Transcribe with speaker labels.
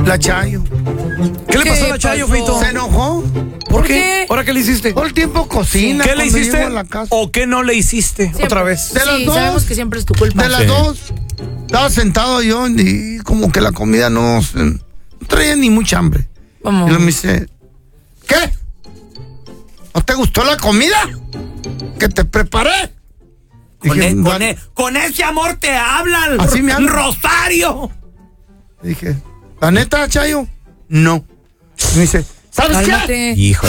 Speaker 1: La Chayo.
Speaker 2: ¿Qué le pasó a la Chayo, Feito?
Speaker 1: Se enojó.
Speaker 2: ¿Por qué? ¿Ahora qué le hiciste?
Speaker 1: Todo el tiempo cocina.
Speaker 2: ¿Qué le
Speaker 1: cuando
Speaker 2: hiciste?
Speaker 1: llego a la casa.
Speaker 2: ¿O qué no le hiciste?
Speaker 3: Siempre.
Speaker 2: Otra vez.
Speaker 1: De las
Speaker 3: Sí,
Speaker 1: dos.
Speaker 3: sabemos que siempre es tu culpa.
Speaker 1: De las dos. Estaba sentado yo y como que la comida no traía ni mucha hambre.
Speaker 3: Vamos.
Speaker 1: Y luego me dice, ¿qué? ¿No te gustó la comida que te preparé? Dije,
Speaker 2: Con ese amor te hablan.
Speaker 1: Así me hablan.
Speaker 2: Rosario.
Speaker 1: Dije, ¿la neta, Chayo? No. Me dice, ¿sabes qué?
Speaker 3: Cálmate.
Speaker 2: Hijo.